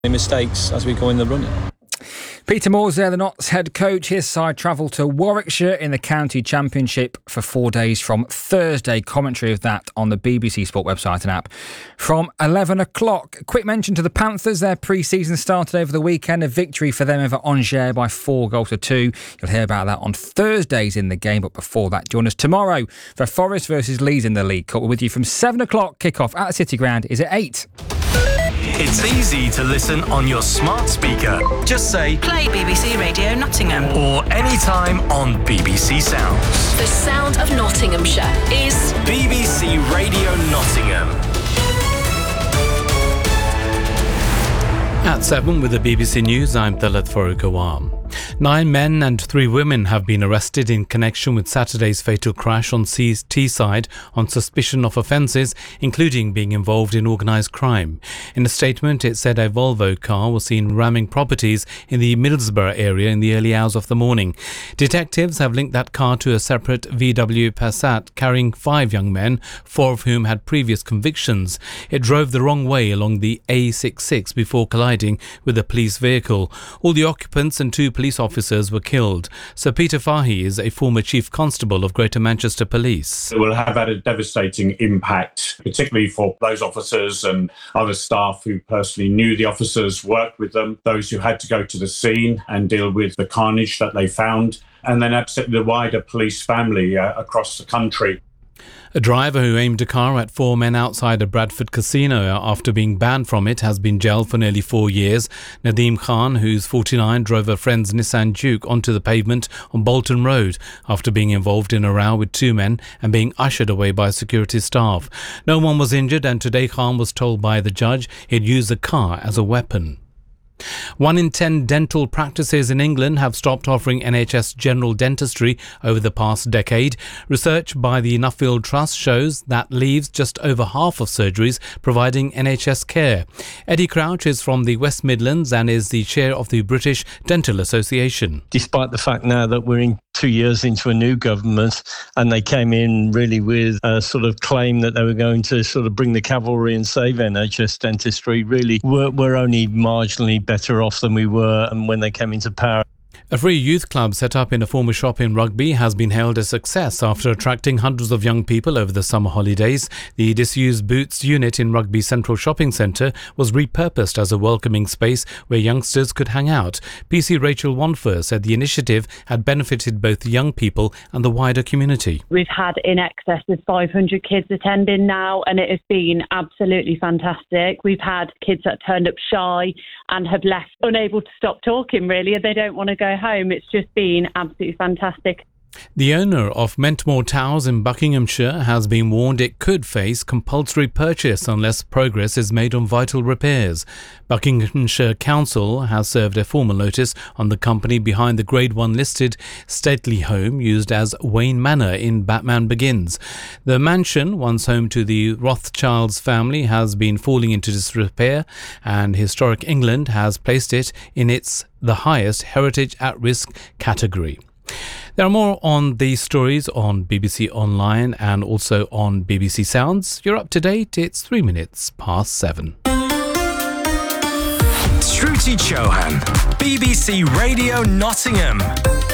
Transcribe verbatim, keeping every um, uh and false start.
mistakes as we go in the running. Peter Moore's there, the Notts head coach. His side travel to Warwickshire in the county championship for four days from Thursday. Commentary of that on the B B C Sport website and app from eleven o'clock. Quick mention to the Panthers. Their pre-season started over the weekend. A victory for them over Angers by four goals to two. You'll hear about that on Thursdays in the game. But before that, join us tomorrow for Forest versus Leeds in the League Cup. We're with you from seven o'clock. Kick-off at the City Ground is at eight. It's easy to listen on your smart speaker. Just say, play B B C Radio Nottingham. Or anytime on B B C Sounds. The sound of Nottinghamshire is B B C Radio Nottingham. At seven with the B B C News, I'm Talat Farooq. Nine men and three women have been arrested in connection with Saturday's fatal crash on Teesside on suspicion of offences, including being involved in organised crime. In a statement, it said a Volvo car was seen ramming properties in the Middlesbrough area in the early hours of the morning. Detectives have linked that car to a separate V W Passat carrying five young men, four of whom had previous convictions. It drove the wrong way along the A sixty-six before colliding with a police vehicle. All the occupants and two police officers were killed. Sir Peter Fahey is a former Chief Constable of Greater Manchester Police. It will have had a devastating impact, particularly for those officers and other staff who personally knew the officers, worked with them, those who had to go to the scene and deal with the carnage that they found, and then absolutely the wider police family uh, across the country. A driver who aimed a car at four men outside a Bradford casino after being banned from it has been jailed for nearly four years. Nadeem Khan, who's forty-nine, drove a friend's Nissan Juke onto the pavement on Bolton Road after being involved in a row with two men and being ushered away by security staff. No one was injured, and today Khan was told by the judge he'd used the car as a weapon. One in ten dental practices in England have stopped offering N H S general dentistry over the past decade. Research by the Nuffield Trust shows that leaves just over half of surgeries providing N H S care. Eddie Crouch is from the West Midlands and is the chair of the British Dental Association. Despite the fact now that we're in two years into a new government and they came in really with a sort of claim that they were going to sort of bring the cavalry and save N H S dentistry, really we're, we're only marginally better off than we were when they came into power. A free youth club set up in a former shop in Rugby has been hailed a success after attracting hundreds of young people over the summer holidays. The disused Boots unit in Rugby Central Shopping Centre was repurposed as a welcoming space where youngsters could hang out. P C Rachel Wanfer said the initiative had benefited both young people and the wider community. We've had in excess of five hundred kids attending now, and it has been absolutely fantastic. We've had kids that turned up shy and have left unable to stop talking, really. They don't want to go home. It's just been absolutely fantastic. The owner of Mentmore Towers in Buckinghamshire has been warned it could face compulsory purchase unless progress is made on vital repairs. Buckinghamshire Council has served a formal notice on the company behind the Grade one listed stately home used as Wayne Manor in Batman Begins. The mansion, once home to the Rothschilds family, has been falling into disrepair, and Historic England has placed it in its the highest heritage at risk category. There are more on these stories on B B C Online and also on B B C Sounds. You're up to date. It's three minutes past seven. Shruti Chauhan, B B C Radio Nottingham.